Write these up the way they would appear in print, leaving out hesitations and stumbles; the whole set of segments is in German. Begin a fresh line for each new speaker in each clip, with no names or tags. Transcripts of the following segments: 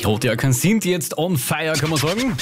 Die Rotjacken sind jetzt on fire, kann man sagen.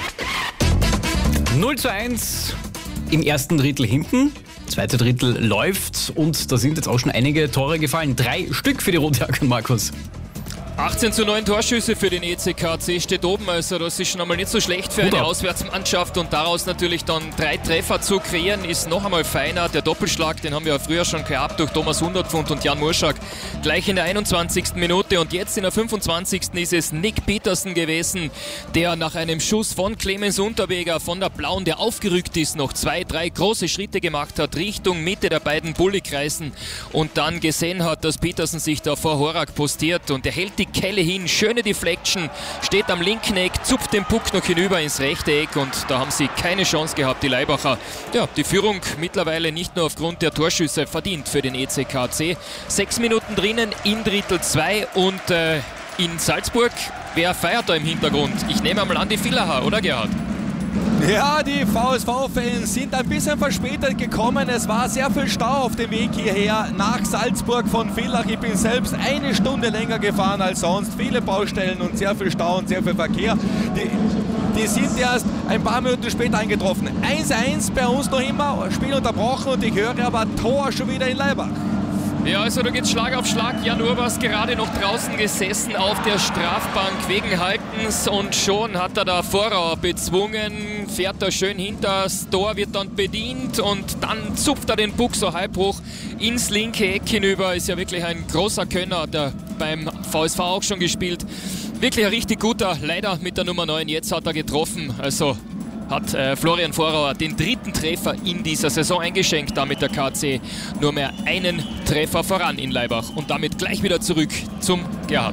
0:1 im ersten Drittel hinten. Zweite Drittel läuft und da sind jetzt auch schon einige Tore gefallen. 3 Stück für die Rotjacken, Markus.
18:9 Torschüsse für den ECKC steht oben, also das ist schon einmal nicht so schlecht für eine Auswärtsmannschaft und daraus natürlich dann 3 Treffer zu kreieren, ist noch einmal feiner. Der Doppelschlag, den haben wir ja früher schon gehabt durch Thomas Hundertpfund und Jan Murschak, gleich in der 21. Minute und jetzt in der 25. ist es Nick Petersen gewesen, der nach einem Schuss von Clemens Unterweger von der Blauen, der aufgerückt ist, noch 2, 3 große Schritte gemacht hat Richtung Mitte der beiden Bulli-Kreisen und dann gesehen hat, dass Petersen sich da vor Horak postiert und er hält die Kelle hin, schöne Deflection, steht am linken Eck, zupft den Puck noch hinüber ins rechte Eck und da haben sie keine Chance gehabt, die Leibacher. Ja, die Führung mittlerweile nicht nur aufgrund der Torschüsse verdient für den ECKC. 6 Minuten drinnen in Drittel 2 und in Salzburg, wer feiert da im Hintergrund? Ich nehme einmal an die Villacher, oder Gerhard?
Ja, die VSV-Fans sind ein bisschen verspätet gekommen. Es war sehr viel Stau auf dem Weg hierher nach Salzburg von Villach. Ich bin selbst 1 Stunde länger gefahren als sonst. Viele Baustellen und sehr viel Stau und sehr viel Verkehr. Die sind erst ein paar Minuten später eingetroffen. 1:1 bei uns noch immer, Spiel unterbrochen und ich höre aber Tor schon wieder in Laibach.
Ja, also da geht's Schlag auf Schlag. Jan Urbas gerade noch draußen gesessen auf der Strafbank wegen Haltens und schon hat er da Vorrauer bezwungen, fährt da schön hinter das Tor, wird dann bedient und dann zupft er den Puck so halb hoch ins linke Eck hinüber. Ist ja wirklich ein großer Könner, der beim VSV auch schon gespielt. Wirklich ein richtig guter, leider mit der Nummer 9, jetzt hat er getroffen, also hat Florian Vorauer den 3. Treffer in dieser Saison eingeschenkt, damit der KC nur mehr einen Treffer voran in Laibach und damit gleich wieder zurück zum Gerhard.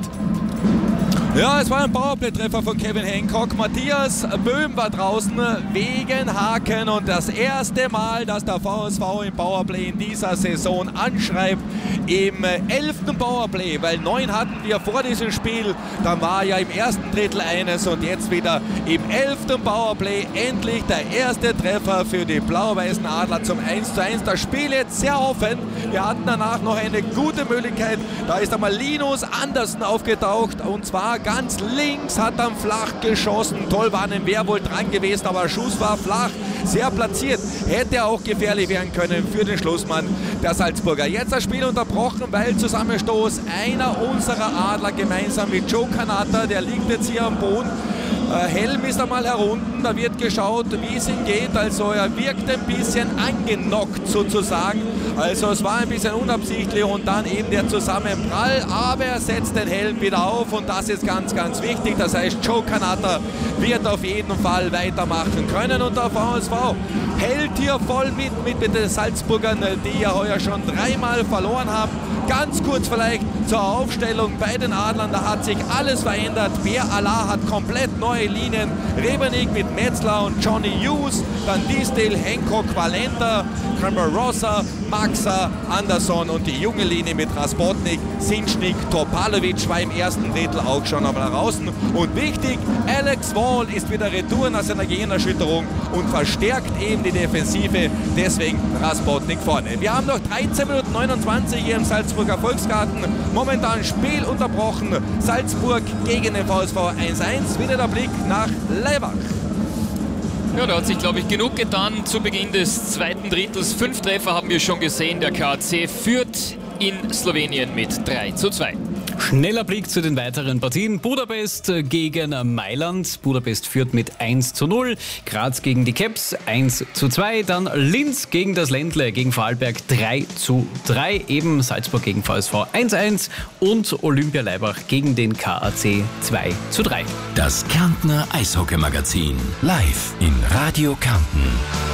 Ja, es war ein Powerplay-Treffer von Kevin Hancock. Matthias Böhm war draußen wegen Haken und das erste Mal, dass der VSV im Powerplay in dieser Saison anschreibt, im 11. Powerplay, weil 9 hatten wir vor diesem Spiel, dann war ja im ersten Drittel eines und jetzt wieder im 11. Powerplay endlich der erste Treffer für die blau-weißen Adler zum 1:1. Das Spiel jetzt sehr offen. Wir hatten danach noch eine gute Möglichkeit, da ist einmal Linus Andersen aufgetaucht und zwar ganz links, hat dann flach geschossen. Toll war ein Wehr wohl dran gewesen, aber der Schuss war flach, sehr platziert. Hätte auch gefährlich werden können für den Schlussmann der Salzburger. Jetzt das Spiel unterbrochen, weil Zusammenstoß einer unserer Adler gemeinsam mit Joe Kanata, der liegt jetzt hier am Boden. Helm ist einmal herunten, da wird geschaut, wie es ihm geht. Also er wirkt ein bisschen angenockt sozusagen. Also es war ein bisschen unabsichtlich und dann eben der Zusammenprall. Aber er setzt den Helm wieder auf und das ist ganz, ganz wichtig. Das heißt, Joe Kanata wird auf jeden Fall weitermachen können und der VSV hält hier voll mit den Salzburgern, die ja heuer schon 3-mal verloren haben. Ganz kurz vielleicht zur Aufstellung bei den Adlern, da hat sich alles verändert. Beer Allah hat komplett neue Linien. Rebernik mit Metzler und Johnny Hughes, dann Distel, Hancock, Valenta, Kramer Rossa, Maxa, Anderson und die junge Linie mit Raspotnik, Sinschnik, Topalovic war im ersten Drittel auch schon einmal draußen. Und wichtig, Alex Wall ist wieder retour nach seiner Gehirnerschütterung und verstärkt eben die Defensive, deswegen Raspotnik vorne. Wir haben noch 13 Minuten 29 hier im Salzburger Volksgarten. Momentan Spiel unterbrochen. Salzburg gegen den VSV 1:1. Wieder der Blick nach Laibach.
Ja, da hat sich, glaube ich, genug getan zu Beginn des zweiten Drittels. 5 Treffer haben wir schon gesehen. Der KAC führt in Slowenien mit 3:2.
Schneller Blick zu den weiteren Partien. Budapest gegen Mailand. Budapest führt mit 1:0. Graz gegen die Caps 1:2. Dann Linz gegen das Ländle, gegen Vorarlberg 3:3. Eben Salzburg gegen VSV 1:1. Und Olympia Laibach gegen den KAC 2:3.
Das Kärntner Eishockey-Magazin live in Radio Kärnten.